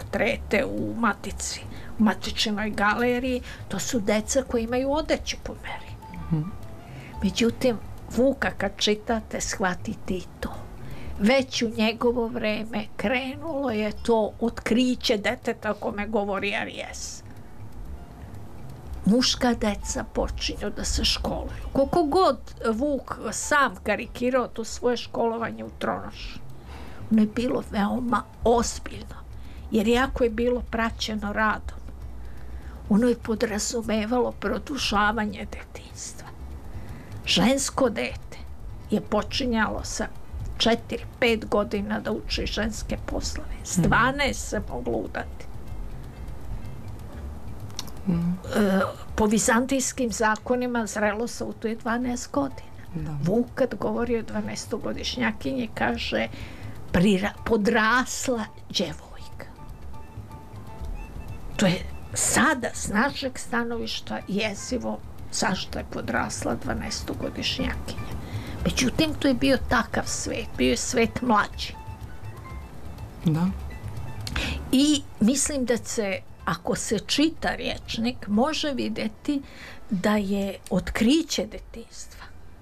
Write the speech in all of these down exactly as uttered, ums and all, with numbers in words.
portrete u matici, u matičnoj galeriji, to su deca koji imaju odeću po meri. Mm-hmm. Međutim, Vuka kad čitate, shvatite i to. Već u njegovo vreme krenulo je to otkriće deteta o kome govori Aries. Muška deca počinju da se školuju. Koliko god Vuk sam karikirao to svoje školovanje u Tronošu, ono je bilo veoma ozbiljno, jer jako je bilo praćeno radom. Ono je podrazumevalo produžavanje detinjstva. Žensko dete je počinjalo sa četiri pet godina da uči ženske poslove. S dvanaest se moglo udati. Mm. E, po vizantijskim zakonima zrelost se utuje dvanaest godina. Da. Vuk kad govori o dvanaestogodišnjakinji kaže prira, podrasla djevojka. To je sada s našeg stanovišta jezivo zašto je podrasla dvanaestogodišnjakinja. Međutim, to je bio takav svet, bio je svet mlađi. Da. I mislim da se, ako se čita rječnik, može vidjeti da je otkriće detinjstva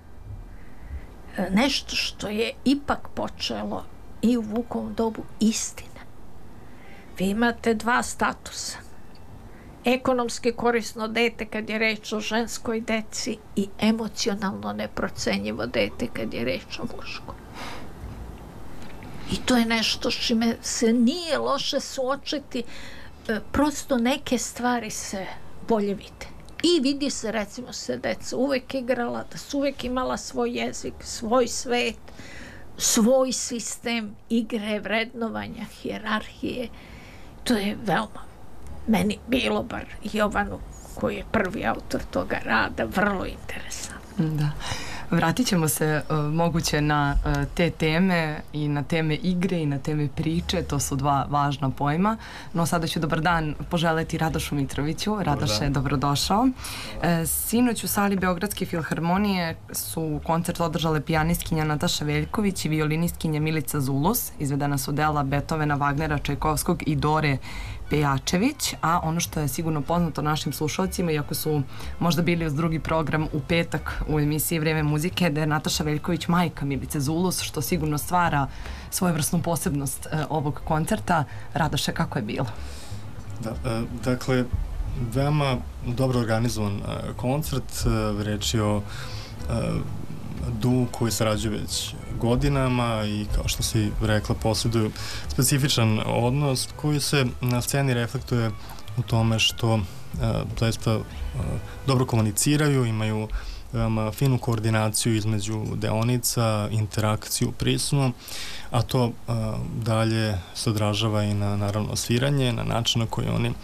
nešto što je ipak počelo i u Vukovom dobu istina. Vi imate dva statusa. Ekonomski korisno dete kad je reč o ženskoj deci i emocionalno neprocenjivo dete kad je reč o muškoj. I to je nešto s čime se nije loše suočiti, prosto neke stvari se bolje vide. I vidi se, recimo, se deca uvek igrala, da su uvek imala svoj jezik, svoj svet, svoj sistem igre, vrednovanja, hijerarhije. To je veoma meni bilo, bar Jovanu, koji je prvi autor toga rada, vrlo interesantno. Da. Vratit ćemo se uh, moguće na uh, te teme i na teme igre i na teme priče, to su dva važna pojma, no sada ću dobar dan poželeti Radošu Mitroviću. Radoše, dobrodošao. E, sinoć u sali Beogradske filharmonije su koncert održale pijanistkinja Nataša Veljković i violinistkinja Milica Zulus, izvedena su dela Beethovena, Wagnera, Čajkovskog i Dore Pejačević, a ono što je sigurno poznato našim slušalcima, iako su možda bili uz drugi program u petak u emisiji Vreme muzike, da je Nataša Veljković majka Milice Zulus, što sigurno stvara svojevrsnu posebnost e, ovog koncerta. Radoše, kako je bilo? Da, e, dakle, veoma dobro organizovan e, koncert, e, reč je o e, duo koji sarađuje već godinama i, kao što si rekla, posjeduju specifičan odnos koji se na sceni reflektuje u tome što uh, zaista uh, dobro komuniciraju, imaju veoma finu koordinaciju između deonica, interakciju prisutno, a to uh, dalje se odražava i na, naravno, sviranje, na način na koji oni uh,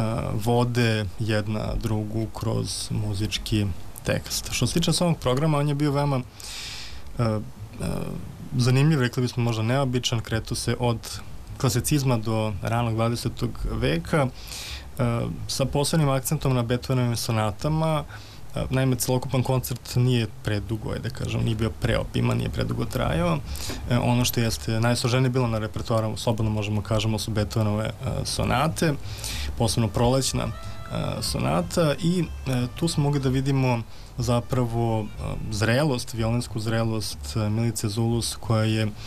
vode jedna drugu kroz muzički tekst. Što se tiče samog programa, on je bio veoma uh, uh, zanimljiv, rekli bismo možda neobičan, kretu se od klasicizma do ranog dvadesetog veka, uh, sa posebnim akcentom na Beethovenovim sonatama. Uh, naime, celokupan koncert nije predugo, da kažem, nije bio preobiman, nije predugo trajao. Uh, ono što jeste najsloženije bilo na repertoaru, slobodno možemo kažemo, su Beethovenove uh, sonate, posebno prolećna uh, sonata, i uh, tu smo mogli da vidimo zapravo uh, zrelost, violinsku zrelost uh, Milice Zulus, koja je uh,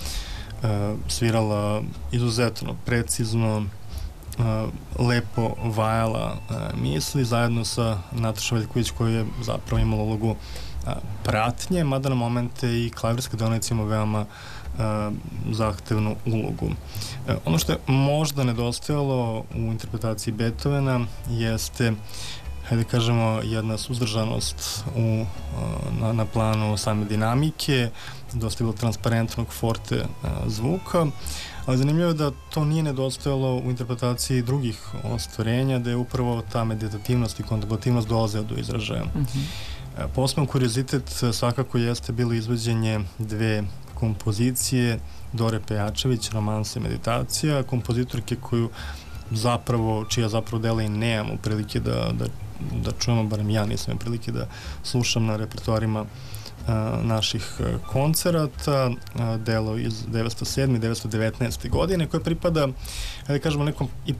svirala izuzetno precizno, uh, lepo vajala uh, misli, zajedno sa Natašom Veljković, koja je zapravo imala ulogu uh, pratnje, mada na momente i klavirska deonica ima veoma uh, zahtevnu ulogu. Uh, ono što je možda nedostajalo u interpretaciji Beethovena jeste, hajde kažemo, jedna suzdržanost u, na, na planu same dinamike, dosta je bilo transparentnog forte zvuka, ali zanimljivo je da to nije nedostajalo u interpretaciji drugih ostvarenja, da je upravo ta meditativnost i kontemplativnost dolaze do izražaja. Mm-hmm. Poseban kuriozitet svakako jeste bilo izvođenje dve kompozicije Dore Pejačević, Romansa i meditacija, kompozitorke koju zapravo, čija zapravo dela i nemamo prilike da, da, da čujemo, barem ja nisam prilike da slušam na repertoarima a, naših koncerata, a, delo iz devetsto sedme i devetsto devetnaeste godine, koje pripada, da kažemo, nekom i